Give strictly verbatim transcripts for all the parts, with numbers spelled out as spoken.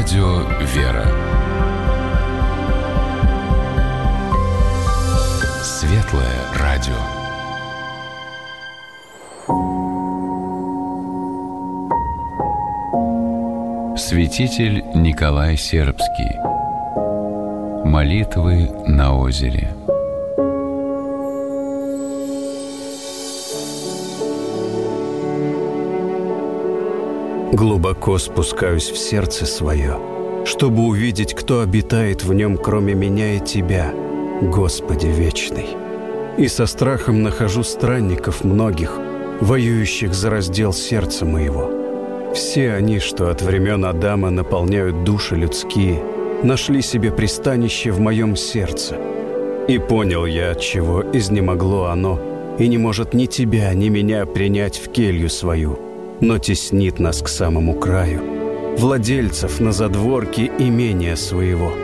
Радио «Вера». Светлое радио. Святитель Николай Сербский. Молитвы на озере. Глубоко спускаюсь в сердце свое, чтобы увидеть, кто обитает в нем, кроме меня и Тебя, Господи вечный. И со страхом нахожу странников многих, воюющих за раздел сердца моего. Все они, что от времен Адама наполняют души людские, нашли себе пристанище в моем сердце. И понял я, отчего изнемогло оно, и не может ни Тебя, ни меня принять в келью свою, но теснит нас к самому краю, владельцев на задворке имения своего.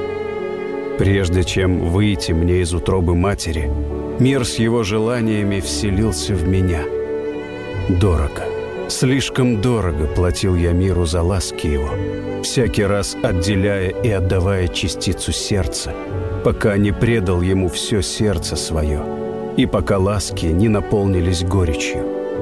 Прежде чем выйти мне из утробы матери, мир с его желаниями вселился в меня. Дорого, слишком дорого платил я миру за ласки его, всякий раз отделяя и отдавая частицу сердца, пока не предал ему все сердце свое, и пока ласки не наполнились горечью.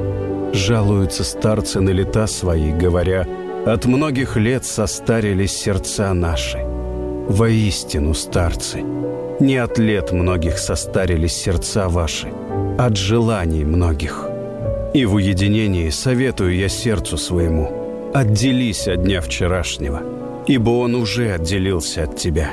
Жалуются старцы на лета свои, говоря: от многих лет состарились сердца наши. Воистину, старцы, не от лет многих состарились сердца ваши, от желаний многих. И в уединении советую я сердцу своему: отделись от дня вчерашнего, ибо он уже отделился от тебя.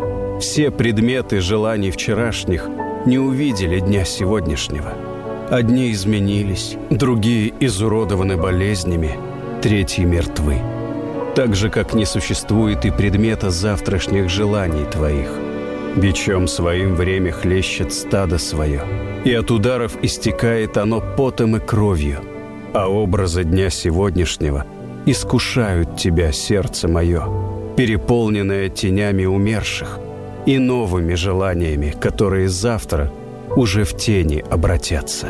Все предметы желаний вчерашних не увидели дня сегодняшнего. Одни изменились, другие изуродованы болезнями, третьи мертвы. Так же, как не существует и предмета завтрашних желаний твоих. Бичом своим время хлещет стадо свое, и от ударов истекает оно потом и кровью. А образы дня сегодняшнего искушают тебя, сердце мое, переполненное тенями умерших и новыми желаниями, которые завтра уже в тени обратятся.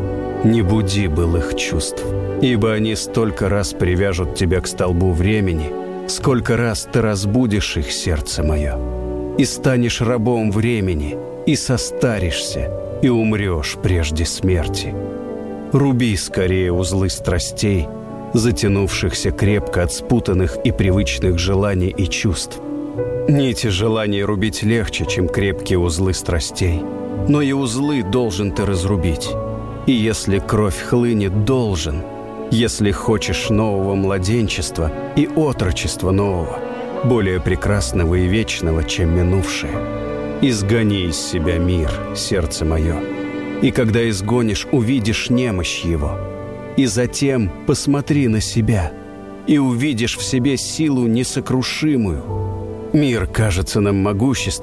Не буди былых чувств, ибо они столько раз привяжут тебя к столбу времени, сколько раз ты разбудишь их, сердце мое, и станешь рабом времени, и состаришься, и умрешь прежде смерти. Руби скорее узлы страстей, затянувшихся крепко от спутанных и привычных желаний и чувств. Нити желаний рубить легче, чем крепкие узлы страстей, но и узлы должен ты разрубить. И если кровь хлынет, должен, если хочешь нового младенчества и отрочества нового, более прекрасного и вечного, чем минувшее. Изгони из себя мир, сердце мое, и когда изгонишь, увидишь немощь его. И затем посмотри на себя, и увидишь в себе силу несокрушимую. Мир кажется нам могущественным,